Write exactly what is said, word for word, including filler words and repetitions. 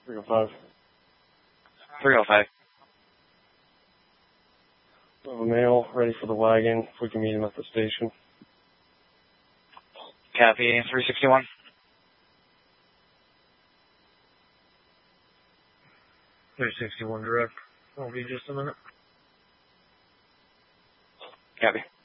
three oh five. three oh five. We have a male ready for the wagon. If we can meet him at the station. Copy, three sixty-one. three sixty-one direct. I'll be just a minute. Copy.